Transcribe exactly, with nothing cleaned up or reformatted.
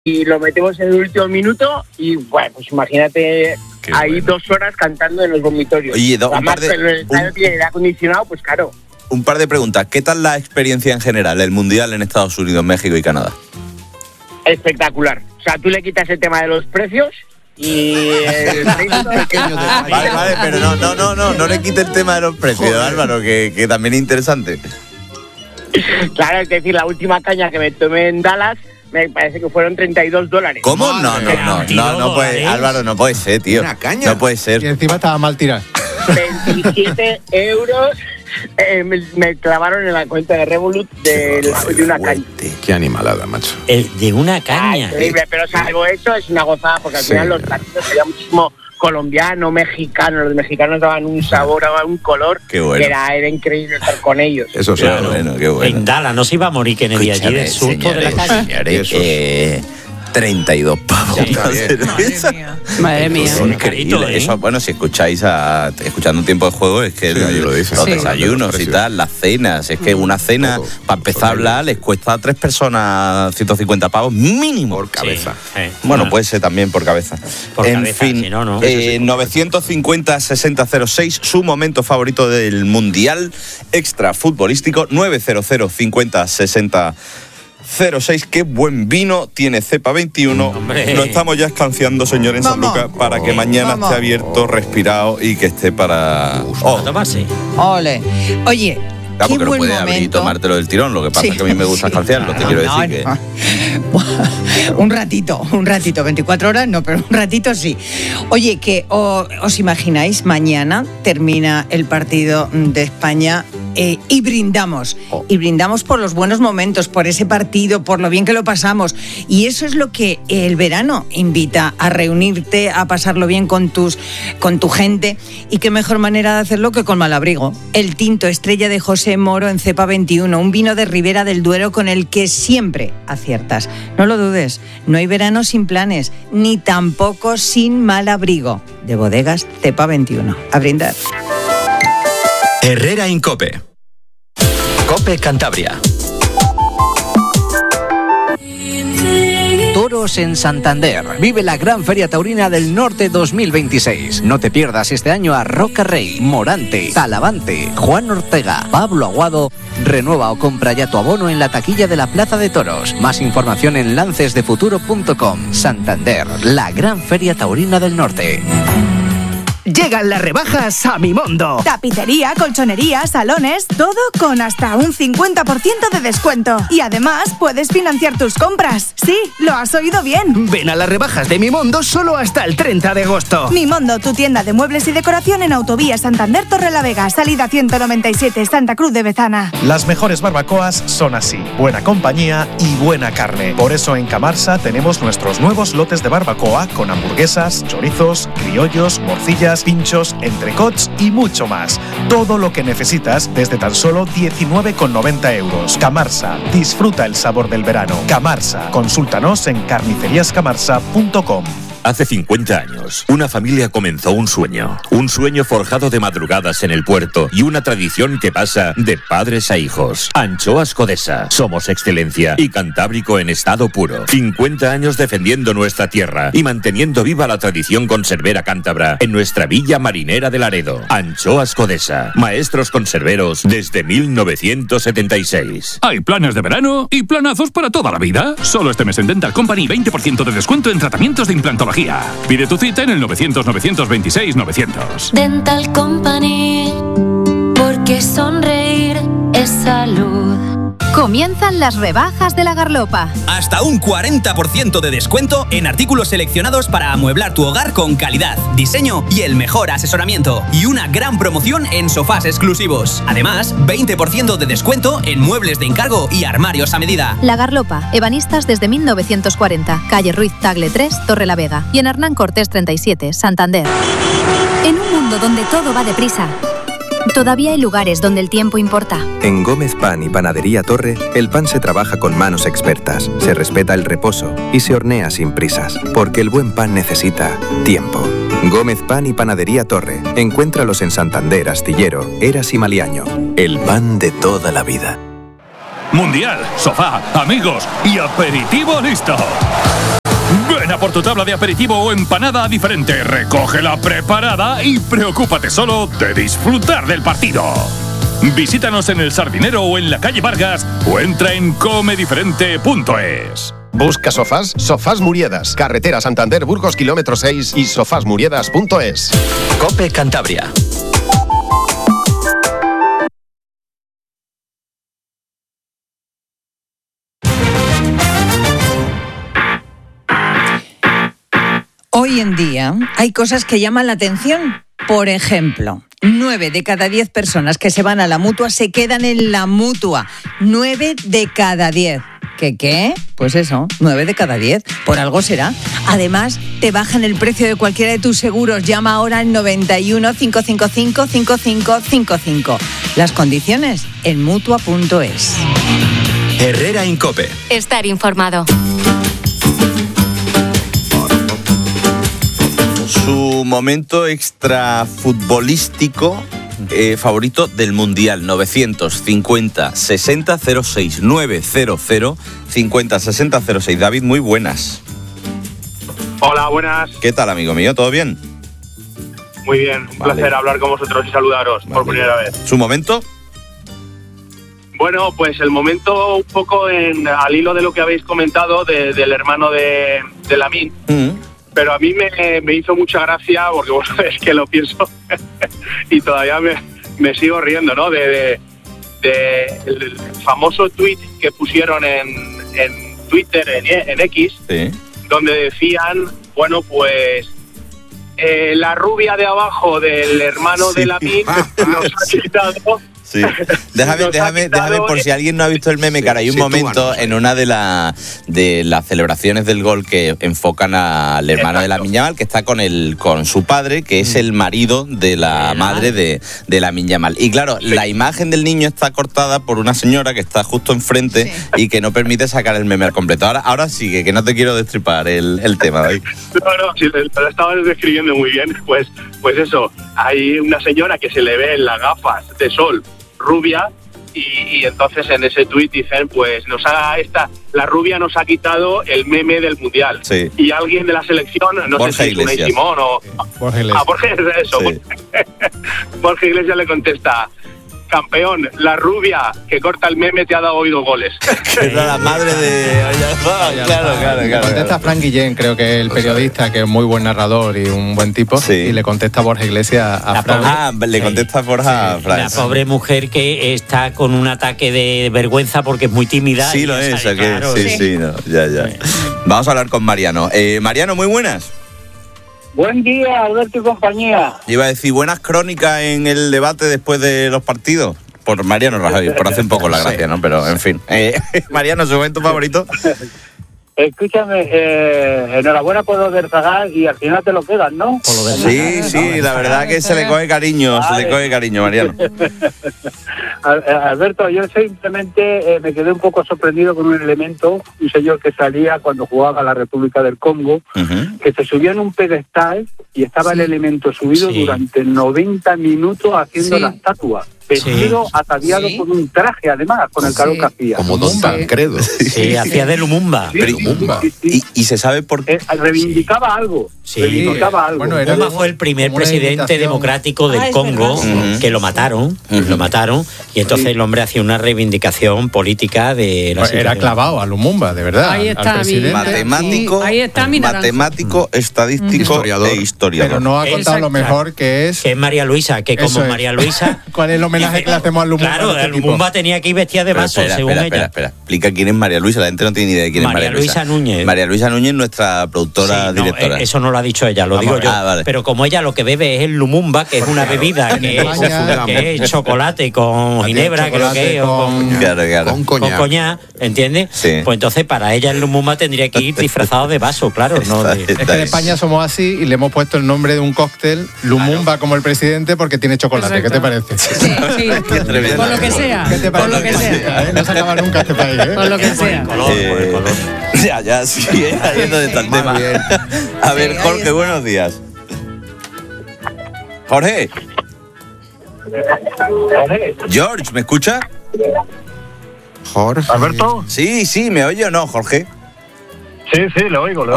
y lo metemos en el último minuto y bueno, pues imagínate Qué ahí bueno. dos horas cantando en los vomitorios. Oye, do, un par de, el estadio un, tiene aire acondicionado, pues claro. Un par de preguntas. ¿Qué tal la experiencia en general, el Mundial en Estados Unidos, México y Canadá? Espectacular. O sea, tú le quitas el tema de los precios y el vale, vale, pero no, no, no, no, no le quite el tema de los precios, Joder. Álvaro, que, que también es interesante. Claro, es decir, la última caña que me tomé en Dallas me parece que fueron treinta y dos dólares. ¿Cómo? No, no, no, no, no puede, Álvaro, no puede ser, tío. Una caña. No puede ser. Y encima estaba mal tirado. veintisiete euros eh, me, me clavaron en la cuenta de Revolut de, de una caña. Qué animalada, macho. El de una caña. Ah, increíble, pero salvo eso es una gozada porque al sí. final los latinos había muchísimo colombiano, mexicano, los mexicanos daban un sabor, daban un color qué bueno. que era, era increíble estar con ellos. Eso sí, claro, bueno, qué bueno. En Dallas no se iba a morir Kennedy allí de susto señores, de la calle. Señores, eh, treinta y dos pavos. Sí, madre mía. Madre mía. Es increíble. ¿eh? Eso, bueno, si escucháis a, escuchando un tiempo de juego, es que sí, el, lo dice. los Sí. desayunos y tal, las cenas, es que una cena, todo, para empezar a hablar, les cuesta a tres personas ciento cincuenta pavos mínimo. Por cabeza. Sí, sí. Bueno, puede ser también por cabeza. Por en cabeza, fin, si no, no. Eh, novecientos cincuenta sesenta cero seis, su momento favorito del Mundial extra futbolístico, novecientos cincuenta sesenta cero seis. Qué buen vino tiene Cepa veintiuno. Hombre. Lo estamos ya escanciando, señor, en San Lucas, para que mañana Vamos. esté abierto, respirado y que esté para... Oh. A tomarse. Ole. Oye, Ah, qué porque buen lo puedes abrir y momento. tomártelo del tirón. Lo que pasa Sí, es que a mí me gusta sí. escanciarlo, te quiero No, decir no. que... Un ratito, un ratito, veinticuatro horas no, pero un ratito sí. Oye, que o, os imagináis, mañana termina el partido de España eh, y brindamos. Oh. Y brindamos por los buenos momentos, por ese partido, por lo bien que lo pasamos. Y eso es lo que el verano invita, a reunirte, a pasarlo bien con, tus, con tu gente. Y qué mejor manera de hacerlo que con Malabrigo. El tinto estrella de José Moro en Cepa veintiuno, un vino de Ribera del Duero con el que siempre aciertas. No lo dudes, no hay verano sin planes, ni tampoco sin Malabrigo. De Bodegas Cepa veintiuno. A brindar. Herrera Incope. Cope Cantabria. Toros en Santander. Vive la Gran Feria Taurina del Norte dos mil veintiséis. No te pierdas este año a Roca Rey, Morante, Talavante, Juan Ortega, Pablo Aguado. Renueva o compra ya tu abono en la taquilla de la Plaza de Toros. Más información en lances de futuro punto com. Santander, la Gran Feria Taurina del Norte. Llegan las rebajas a Mimondo. Tapicería, colchonería, salones, todo con hasta un cincuenta por ciento de descuento. Y además puedes financiar tus compras. Sí, lo has oído bien. Ven a las rebajas de Mimondo solo hasta el treinta de agosto. Mimondo, tu tienda de muebles y decoración en Autovía Santander Torrelavega, salida ciento noventa y siete, Santa Cruz de Bezana. Las mejores barbacoas son así, buena compañía y buena carne. Por eso en Camarsa tenemos nuestros nuevos lotes de barbacoa con hamburguesas, chorizos, criollos, morcillas, pinchos, entrecots y mucho más. Todo lo que necesitas desde tan solo diecinueve con noventa euros. Camarsa, disfruta el sabor del verano. Camarsa, consúltanos en carnicerías camarsa punto com. Hace cincuenta años, una familia comenzó un sueño. Un sueño forjado de madrugadas en el puerto y una tradición que pasa de padres a hijos. Anchoas Codesa. Somos excelencia y Cantábrico en estado puro. cincuenta años defendiendo nuestra tierra y manteniendo viva la tradición conservera cántabra en nuestra villa marinera de Laredo. Anchoas Codesa. Maestros conserveros desde mil novecientos setenta y seis. Hay planes de verano y planazos para toda la vida. Solo este mes en Dental Company veinte por ciento de descuento en tratamientos de implantología. Pide tu cita en el novecientos, novecientos veintiséis, novecientos. Dental Company, porque sonreír es salud. Comienzan las rebajas de La Garlopa. Hasta un cuarenta por ciento de descuento en artículos seleccionados para amueblar tu hogar con calidad, diseño y el mejor asesoramiento. Y una gran promoción en sofás exclusivos. Además, veinte por ciento de descuento en muebles de encargo y armarios a medida. La Garlopa, ebanistas desde mil novecientos cuarenta. Calle Ruiz Tagle tres, Torrelavega. Y en Hernán Cortés treinta y siete, Santander. En un mundo donde todo va deprisa, todavía hay lugares donde el tiempo importa. En Gómez Pan y Panadería Torre, el pan se trabaja con manos expertas, se respeta el reposo y se hornea sin prisas, porque el buen pan necesita tiempo. Gómez Pan y Panadería Torre. Encuéntralos en Santander, Astillero, Eras y Maliaño. El pan de toda la vida. Mundial, sofá, amigos y aperitivo listo. por tu tabla de aperitivo o empanada diferente. Recógela preparada y preocúpate solo de disfrutar del partido. Visítanos en El Sardinero o en la calle Vargas o entra en come diferente punto es. Busca sofás, Sofás Muriedas, carretera Santander Burgos kilómetro seis y sofás muriedas punto es. COPE Cantabria. Hoy en día hay cosas que llaman la atención. Por ejemplo, nueve de cada diez personas que se van a la Mutua se quedan en la Mutua. Nueve de cada diez. ¿Qué qué? Pues eso, nueve de cada diez. Por algo será. Además, te bajan el precio de cualquiera de tus seguros. Llama ahora al noventa y uno, cinco cinco cinco, cinco cinco cinco cinco. Las condiciones en mutua punto es. Herrera en COPE. Estar informado. Su momento extrafutbolístico eh, favorito del Mundial, novecientos cincuenta sesenta cero seis, novecientos cincuenta sesenta cero seis. David, muy buenas. Hola, buenas. ¿Qué tal, amigo mío? ¿Todo bien? Muy bien, un Vale. placer hablar con vosotros y saludaros Vale. por primera vez. ¿Su momento? Bueno, pues el momento un poco en, al hilo de lo que habéis comentado de, del hermano de, de Lamine. Mm. Pero a mí me, me hizo mucha gracia, porque bueno, es que lo pienso y todavía me, me sigo riendo, ¿no? De, de, de el famoso tuit que pusieron en, en Twitter, en, en X, Sí. donde decían, bueno, pues eh, la rubia de abajo del hermano Sí. de Lamine nos ha quitado... Sí. Déjame, Nos ha déjame, quitado déjame, por el- si alguien no ha visto el meme, cara, hay un momento en una de, la, de las celebraciones del gol que enfocan al hermano de Lamine Yamal, que está con el con su padre, que es el marido de la madre de, de Lamine Yamal. Y claro, la imagen del niño está cortada por una señora que está justo enfrente y que no permite sacar el meme al completo. Ahora, ahora sigue, que no te quiero destripar el, el tema, David. No, no, sí, lo estabas describiendo muy bien. Pues, pues eso, hay una señora que se le ve en las gafas de sol rubia y, y entonces en ese tuit dicen, pues nos ha esta la rubia nos ha quitado el meme del mundial. Sí. Y alguien de la selección, no Borja sé si es Unai Iglesias. Simón o Borja Iglesias. a Borja eso. Sí. Borja Iglesias le contesta: campeón, la rubia que corta el meme te ha dado oído goles. Era la madre de... Claro, claro, Le claro. contesta Frank Guillén, creo que es el periodista, que es muy buen narrador y un buen tipo, y le contesta Borja Iglesias a Frank. Ah, le contesta Borja a Frank. La pobre mujer que está con un ataque de vergüenza porque es muy tímida. Sí, y lo no es, sabe, ¿o qué? claro, sí, sí, no, ya, ya. Vamos a hablar con Mariano. Eh, Mariano, muy buenas. Buen día, Alberto y compañía. Iba a decir, buenas crónicas en el debate después de los partidos. Por Mariano Rajoy, por hacer un poco la gracia, ¿no? Pero, en fin. Eh, Mariano, ¿su momento favorito? Escúchame, eh, enhorabuena por lo del Zagal y al final te lo quedan, ¿no? Sí, sí, la verdad que se le coge cariño, se le coge cariño, Mariano. Al- eh, Alberto, yo simplemente eh, me quedé un poco sorprendido con un elemento, un señor que salía cuando jugaba la República del Congo, que se subió en un pedestal y estaba el elemento subido Sí. durante noventa minutos haciendo Sí. la estatua. Vestido, ataviado Sí. con un traje, además, con el calor que hacía. Como Don Tancredo. Sí, hacía de Lumumba. Sí, sí, sí, sí. Y, y se sabe por qué. Eh, reivindicaba algo. Sí. reivindicaba algo. Lumumba fue el primer como una presidente imitación. democrático del Ah, es Congo, verdad. que lo mataron, lo mataron, y entonces el hombre hacía una reivindicación política de la Pues era situación. clavado a Lumumba, de verdad. Ahí al está mi- presidente. Matemático, Ahí está mi naranja. matemático, estadístico Historiador. e historiador. Pero no ha contado lo Exacto. mejor que es. Que es María Luisa, que como Eso es. María Luisa... ¿Cuál es el homenaje que le hacemos a Lumumba? Claro, en este tipo? Lumumba tenía que ir vestida de Pero vaso, espera, según espera, ella. espera, espera. Explica quién es María Luisa. La gente no tiene ni idea de quién María es María Luisa. Luisa Núñez. María Luisa Núñez, nuestra productora Sí, no, directora. eh, eso no lo ha dicho ella, lo Vamos, digo yo. ah, vale. Pero como ella lo que bebe es el Lumumba, que es una bebida que es, España- que es chocolate con ginebra, creo chocolate que es, o con, con- Claro, claro. con coñac, ¿entiendes? Sí. Pues entonces para ella el Lumumba tendría que ir disfrazado de vaso, claro. No de- Es que en España somos así y le hemos puesto el nombre de un cóctel, Lumumba como el presidente, porque tiene chocolate. ¿Qué te parece? Por lo que sea. ¿Qué te Por parece? lo que sea. ¿Eh? No se acaba nunca este país, ¿eh? Por lo que sea. Eh, ya, ya, sí, ahí es donde está el tema. A ver, Jorge, buenos días. Jorge. George, ¿me escucha? Jorge. ¿Alberto? Sí, sí, ¿me oye o no, Jorge? Sí, sí, lo oigo, lo